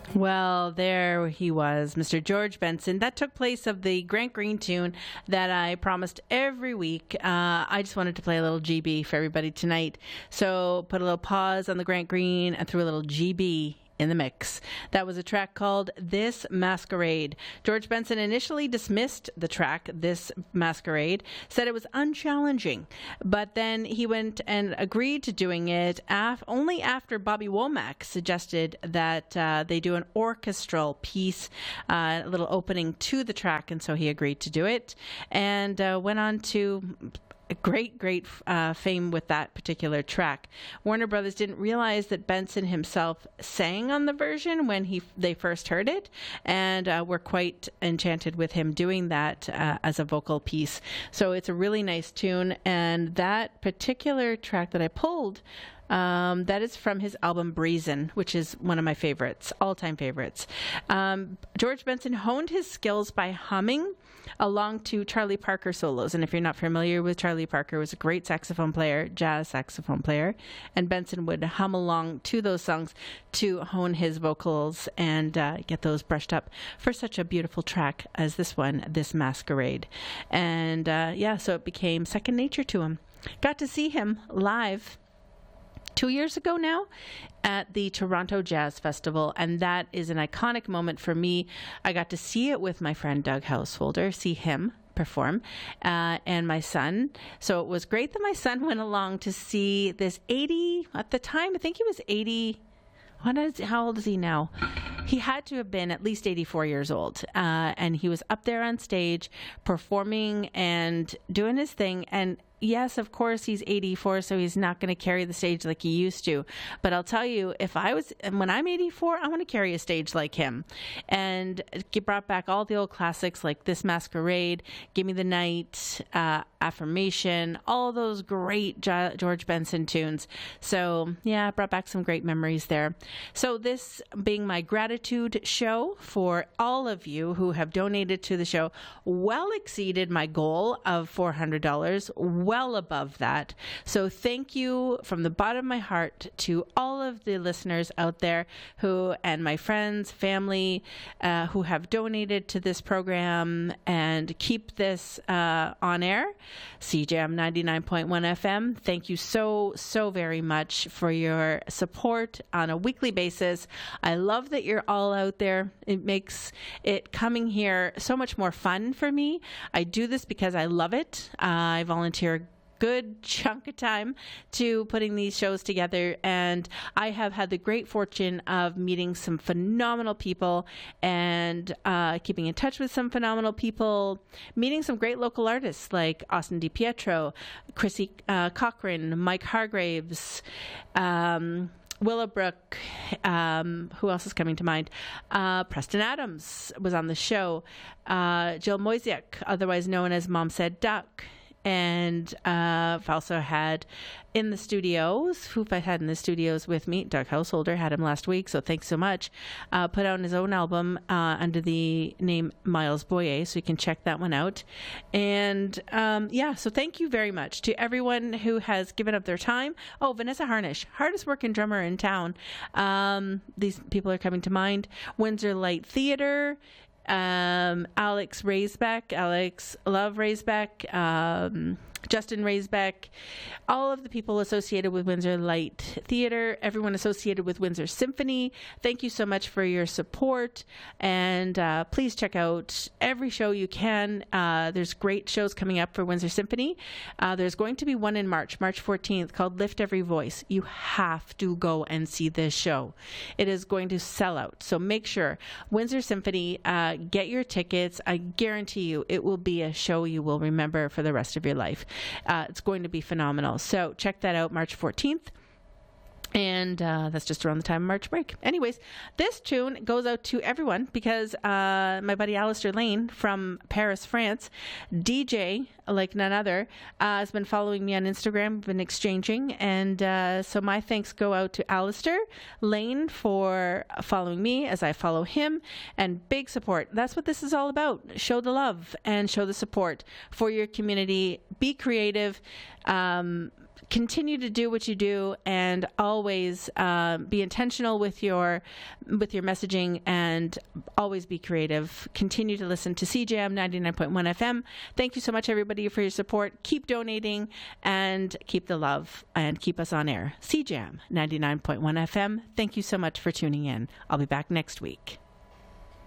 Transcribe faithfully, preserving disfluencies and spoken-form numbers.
Well, there he was, Mister George Benson. That took place of the Grant Green tune that I promised every week. Uh, I just wanted to play a little G B for everybody tonight. So put a little pause on the Grant Green and threw a little G B in the mix. That was a track called This Masquerade. George Benson initially dismissed the track, This Masquerade, said it was unchallenging, but then he went and agreed to doing it af- only after Bobby Womack suggested that uh, they do an orchestral piece, uh, a little opening to the track, and so he agreed to do it, and uh, went on to a great, great uh, fame with that particular track. Warner Brothers didn't realize that Benson himself sang on the version when he they first heard it, and uh, were quite enchanted with him doing that uh, as a vocal piece. So it's a really nice tune, and that particular track that I pulled, Um, that is from his album Brazen, which is one of my favorites, all-time favorites. Um, George Benson honed his skills by humming along to Charlie Parker solos. And if you're not familiar with Charlie Parker, he was a great saxophone player, jazz saxophone player. And Benson would hum along to those songs to hone his vocals and uh, get those brushed up for such a beautiful track as this one, This Masquerade. And uh, yeah, so it became second nature to him. Got to see him live two years ago now at the Toronto Jazz Festival, and that is an iconic moment for me. I got to see it with my friend Doug Householder, see him perform, uh, and my son. So it was great that my son went along to see this eighty, at the time, I think he was eighty, what is, how old is he now? He had to have been at least eighty-four years old. Uh, and he was up there on stage performing and doing his thing. And yes, of course, he's eighty-four, so he's not going to carry the stage like he used to. But I'll tell you, if I was, when I'm eighty-four, I want to carry a stage like him. And he brought back all the old classics like This Masquerade, Give Me the Night, uh, Affirmation, all those great jo- George Benson tunes. So, yeah, brought back some great memories there. So this being my gratitude show for all of you who have donated to the show, well exceeded my goal of four hundred dollars, well above that. So thank you from the bottom of my heart to all of the listeners out there who, and my friends, family, uh, who have donated to this program and keep this uh, on air. C J M ninety-nine point one F M, thank you so, so very much for your support on a weekly basis. I love that you're all out there. It makes it coming here so much more fun for me. I do this because I love it. Uh, I volunteer good chunk of time to putting these shows together, and I have had the great fortune of meeting some phenomenal people and uh, keeping in touch with some phenomenal people, meeting some great local artists like Austin DiPietro, Chrissy uh, Cochran, Mike Hargraves, um, Willowbrook, um, who else is coming to mind? Uh, Preston Adams was on the show. Uh, Jill Moisiak, otherwise known as Mom Said Duck. And uh, I've also had in the studios, who I had in the studios with me, Doug Householder, had him last week, so thanks so much. Uh, put out his own album uh, under the name Miles Boyer, so you can check that one out. And um, yeah, so thank you very much to everyone who has given up their time. Oh, Vanessa Harnish, hardest working drummer in town. Um, these people are coming to mind. Windsor Light Theatre. Um, Alex Raisbeck, Alex Love Raisbeck, um, Justin Raisbeck, all of the people associated with Windsor Light Theatre, everyone associated with Windsor Symphony. Thank you so much for your support, and uh, please check out every show you can. Uh, there's great shows coming up for Windsor Symphony. Uh, there's going to be one in March, March fourteenth, called Lift Every Voice. You have to go and see this show. It is going to sell out, so make sure. Windsor Symphony, uh, get your tickets. I guarantee you it will be a show you will remember for the rest of your life. Uh, it's going to be phenomenal. So check that out, March fourteenth. And uh, that's just around the time of March break. Anyways, this tune goes out to everyone because uh, my buddy Alistair Lane from Paris, France, D J like none other, uh, has been following me on Instagram. We've been exchanging. And uh, so my thanks go out to Alistair Lane for following me as I follow him. And big support. That's what this is all about. Show the love and show the support for your community. Be creative. Um, continue to do what you do, and always uh, be intentional with your with your messaging, and always be creative. Continue to listen to C J A M ninety-nine point one F M. Thank you so much, everybody, for your support. Keep donating and keep the love and keep us on air. C J A M ninety-nine point one F M. Thank you so much for tuning in. I'll be back next week.